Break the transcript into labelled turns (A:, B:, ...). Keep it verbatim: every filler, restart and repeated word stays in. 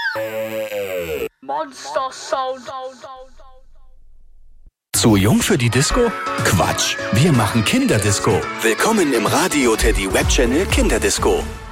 A: Monster Sound.
B: Zu jung für die Disco? Quatsch, wir machen Kinderdisco. Willkommen im Radio Teddy Webchannel Kinderdisco.